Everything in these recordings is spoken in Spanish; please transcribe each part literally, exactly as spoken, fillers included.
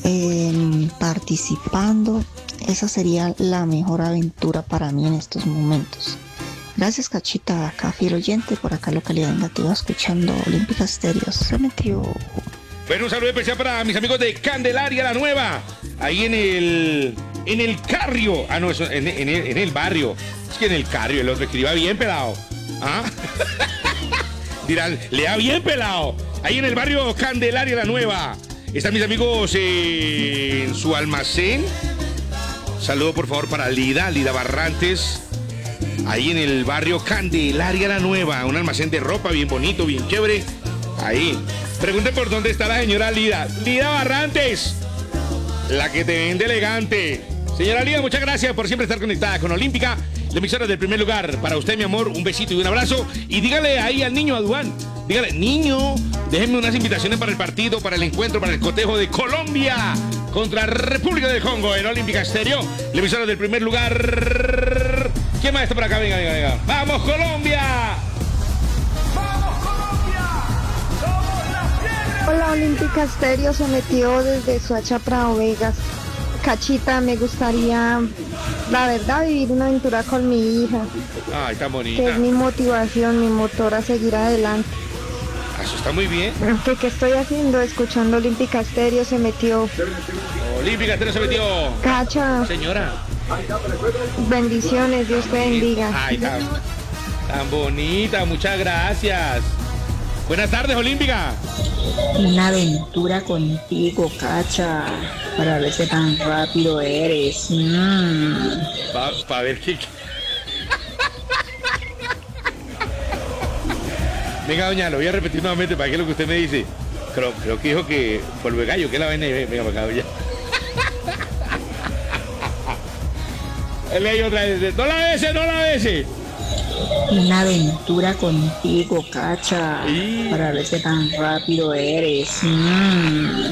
eh, participando. Esa sería la mejor aventura para mí en estos momentos. Gracias, Cachita, acá fiel oyente, por acá localidad Engativá, escuchando Olímpica Estéreo. Se metió. Bueno, un saludo especial para mis amigos de Candelaria La Nueva, ahí en el en el carrio, ah no, eso, en, en, el, en el barrio, es que en el carrio, el otro escriba bien pelado, ¿ah? Dirán, lea bien pelado, ahí en el barrio Candelaria La Nueva, están mis amigos eh, en su almacén. Saludo por favor para Lida, Lida Barrantes, ahí en el barrio Candelaria La Nueva, un almacén de ropa bien bonito, bien chévere, ahí. Pregunten por dónde está la señora Lida. Lida Barrantes, la que te vende elegante. Señora Lida, muchas gracias por siempre estar conectada con Olímpica, la emisora del primer lugar. Para usted, mi amor, un besito y un abrazo. Y dígale ahí al niño Aduán, dígale, niño, déjenme unas invitaciones para el partido, para el encuentro, para el cotejo de Colombia contra República del Congo en Olímpica Estéreo, la emisora del primer lugar. ¿Quién más está por acá? Venga, venga, venga. ¡Vamos, Colombia! Hola, Olímpica Estéreo, se metió desde Soacha Prado Vegas. Cachita, me gustaría, la verdad, vivir una aventura con mi hija. Ay, tan bonita. Que es mi motivación, mi motor a seguir adelante. Eso está muy bien. ¿Qué, qué estoy haciendo? Escuchando Olímpica Estéreo, se metió. Olímpica Estéreo se metió. Cacha. Señora. Bendiciones, Dios te bendiga. Ay, tan, tan bonita, muchas gracias. Buenas tardes, Olímpica. Una aventura contigo, Cacha, para ver qué tan rápido eres. Mm. Para pa ver qué... Venga, doña, lo voy a repetir nuevamente para que es lo que usted me dice. Creo, creo que dijo que polvo de gallo, que la vaina. Venga, para acá, doña. Leí otra vez. No la bese, no la bese. Una aventura contigo, Cacha, sí, para ver qué tan rápido eres. Mm.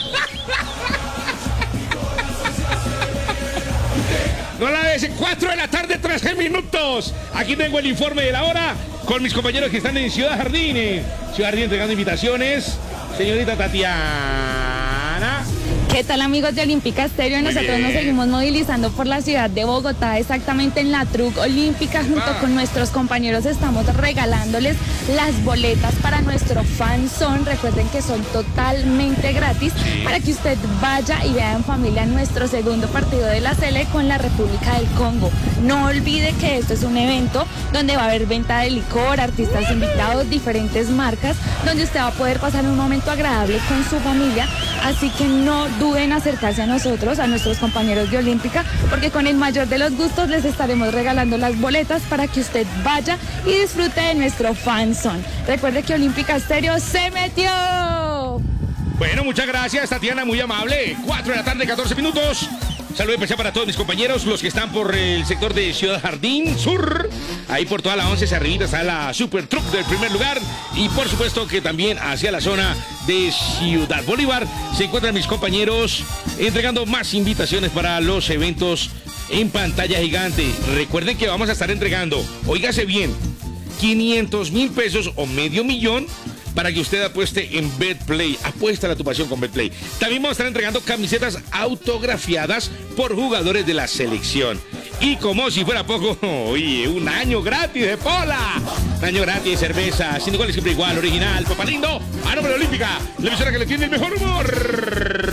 No la bese. Cuatro de la tarde, trece minutos. Aquí tengo el informe de la hora con mis compañeros que están en Ciudad Jardín. Ciudad Jardín entregando invitaciones. Señorita Tatiana. ¿Qué tal, amigos de Olímpica Estéreo? Nosotros nos seguimos movilizando por la ciudad de Bogotá, exactamente en la Truc Olímpica. Junto ah. con nuestros compañeros estamos regalándoles las boletas para nuestro Fan Zone. Recuerden que son totalmente gratis sí. para que usted vaya y vea en familia nuestro segundo partido de la Sele con la República del Congo. No olvide que esto es un evento donde va a haber venta de licor, artistas invitados, diferentes marcas, donde usted va a poder pasar un momento agradable con su familia. Así que no duden en acercarse a nosotros, a nuestros compañeros de Olímpica, porque con el mayor de los gustos les estaremos regalando las boletas para que usted vaya y disfrute de nuestro Fan Zone. Recuerde que Olímpica Estéreo se metió. Bueno, muchas gracias, Tatiana, muy amable. cuatro de la tarde, catorce minutos. Saludo especial para todos mis compañeros, los que están por el sector de Ciudad Jardín Sur. Ahí por toda la once hacia arribita está la Super Truck del primer lugar. Y por supuesto que también hacia la zona de Ciudad Bolívar se encuentran mis compañeros entregando más invitaciones para los eventos en pantalla gigante. Recuerden que vamos a estar entregando, óigase bien, quinientos mil pesos o medio millón para que usted apueste en Betplay. Apuesta a tu pasión con Betplay. También vamos a estar entregando camisetas autografiadas por jugadores de la selección. Y como si fuera poco, oye, un año gratis de Pola. Un año gratis de cerveza, sin igual, siempre igual, original, papá lindo. A nombre de Olímpica, la emisora que le tiene el mejor humor.